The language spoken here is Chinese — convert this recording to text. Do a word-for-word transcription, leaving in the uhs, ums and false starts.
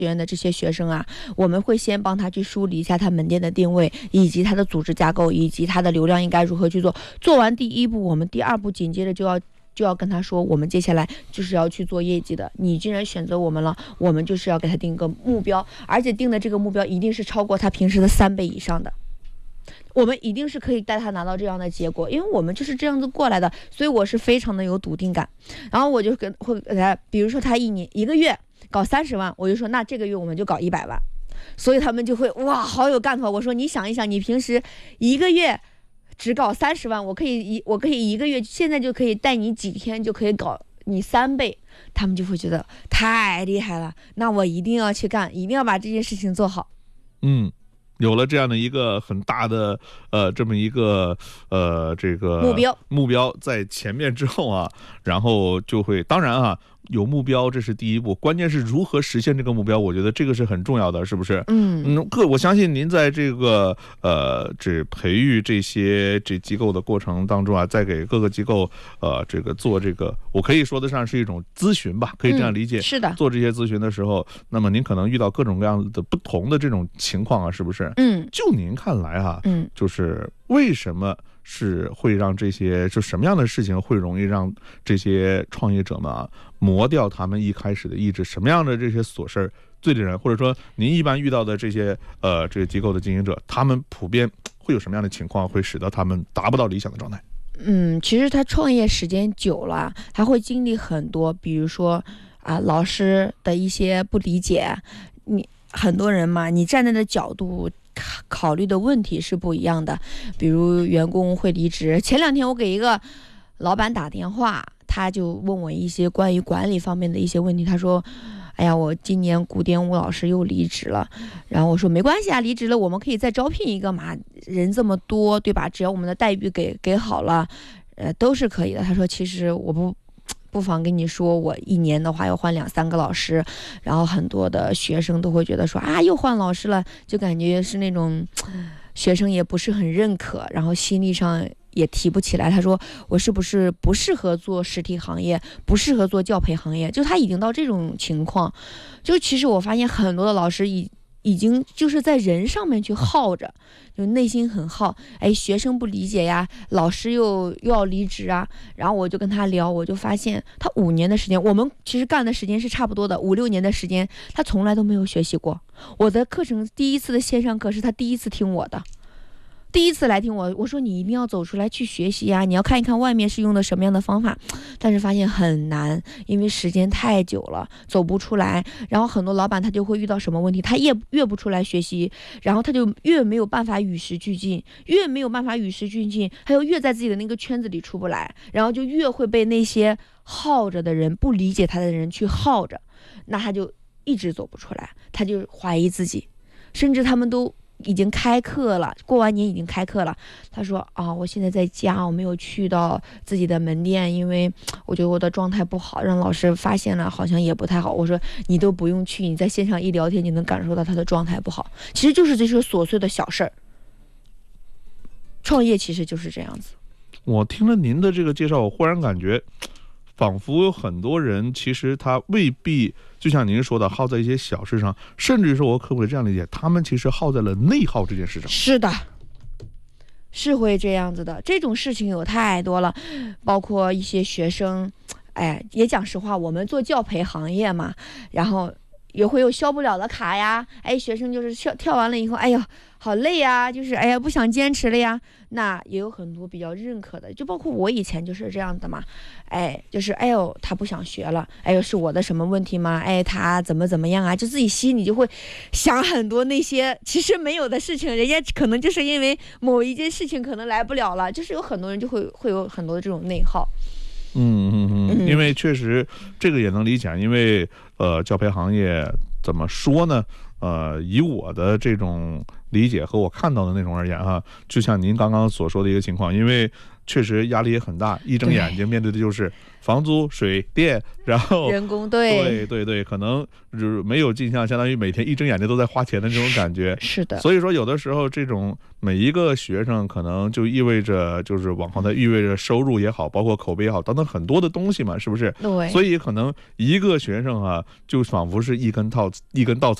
园的这些学生啊，我们会先帮他去梳理一下他门店的定位，以及他的组织架构，以及他的流量应该如何去做。做完第一步，我们第二步紧接着就要就要跟他说，我们接下来就是要去做业绩的。你既然选择我们了，我们就是要给他定一个目标，而且定的这个目标一定是超过他平时的三倍以上的。我们一定是可以带他拿到这样的结果，因为我们就是这样子过来的，所以我是非常的有笃定感。然后我就跟会给他，比如说他一年一个月搞三十万，我就说那这个月我们就搞一百万，所以他们就会哇好有干头。我说你想一想，你平时一个月只搞三十万，我可以一我可以一个月现在就可以带你几天就可以搞你三倍，他们就会觉得太厉害了，那我一定要去干，一定要把这件事情做好。 嗯。有了这样的一个很大的呃这么一个呃这个目标目标在前面之后啊，然后就会当然啊有目标这是第一步，关键是如何实现这个目标，我觉得这个是很重要的，是不是？ 嗯嗯，各我相信您在这个呃这培育这些这机构的过程当中啊，在给各个机构呃这个做这个，我可以说得上是一种咨询吧，可以这样理解。 嗯、是的， 做这些咨询的时候，那么您可能遇到各种各样的不同的这种情况啊，是不是？ 嗯， 就您看来啊， 嗯， 就是为什么是会让这些就什么样的事情会容易让这些创业者们啊磨掉他们一开始的意志？什么样的这些琐事儿最令人，或者说您一般遇到的这些呃这个机构的经营者，他们普遍会有什么样的情况，会使得他们达不到理想的状态？ 嗯，其实他创业时间久了，他会经历很多，比如说啊，老师的一些不理解，你很多人嘛，你站在的角度考虑的问题是不一样的。比如员工会离职，前两天我给一个老板打电话，他就问我一些关于管理方面的一些问题。他说：“哎呀，我今年古典舞老师又离职了。”然后我说：“没关系啊，离职了我们可以再招聘一个嘛，人这么多，对吧？只要我们的待遇给给好了，呃，都是可以的。”他说：“其实我不。”不妨跟你说，我一年的话要换两三个老师，然后很多的学生都会觉得说啊，又换老师了，就感觉是那种学生也不是很认可，然后心理上也提不起来。他说我是不是不适合做实体行业，不适合做教培行业？就他已经到这种情况，就其实我发现很多的老师已。已经就是在人上面去耗着，就内心很耗。哎，学生不理解呀，老师又又要离职啊。然后我就跟他聊，我就发现他五年的时间，我们其实干的时间是差不多的，五六年的时间，他从来都没有学习过。我的课程第一次的线上课是他第一次听我的。第一次来听我，我说你一定要走出来去学习呀，你要看一看外面是用的什么样的方法，但是发现很难，因为时间太久了，走不出来。然后很多老板他就会遇到什么问题，他越越不出来学习，然后他就越没有办法与时俱进，越没有办法与时俱进，他又越在自己的那个圈子里出不来，然后就越会被那些耗着的人、不理解他的人去耗着，那他就一直走不出来，他就怀疑自己，甚至他们都已经开课了，过完年已经开课了。他说啊，我现在在家，我没有去到自己的门店，因为我觉得我的状态不好，让老师发现了好像也不太好。我说你都不用去，你在线上一聊天，你能感受到他的状态不好。其实就是这些琐碎的小事儿。创业其实就是这样子。 我听了您的这个介绍，我忽然感觉仿佛有很多人其实他未必就像您说的耗在一些小事上，甚至说我可不可以这样理解，他们其实耗在了内耗这件事上。 是的，是会这样子的，这种事情有太多了，包括一些学生，哎，也讲实话，我们做教培行业嘛，然后也会有消不了的卡呀，哎，学生就是跳跳完了以后，哎呦好累呀，就是哎呀不想坚持了呀。那也有很多比较认可的，就包括我以前就是这样的嘛，哎，就是哎呦他不想学了，哎呦是我的什么问题吗？哎他怎么怎么样啊？就自己心里就会想很多那些其实没有的事情，人家可能就是因为某一件事情可能来不了了，就是有很多人就会会有很多的这种内耗。 嗯嗯嗯，因为确实这个也能理解，因为呃教培行业怎么说呢？ 呃，以我的这种理解和我看到的内容而言哈，就像您刚刚所说的一个情况，因为确实压力也很大，一睁眼睛面对的就是房租、水电，然后人工对对对对，可能就是没有进项，相当于每天一睁眼睛都在花钱的这种感觉。 是的， 所以说有的时候这种每一个学生可能就意味着就是往后它意味着收入也好，包括口碑也好等等很多的东西嘛，是不是？ 对， 所以可能一个学生啊，就仿佛是一根稻一根稻草。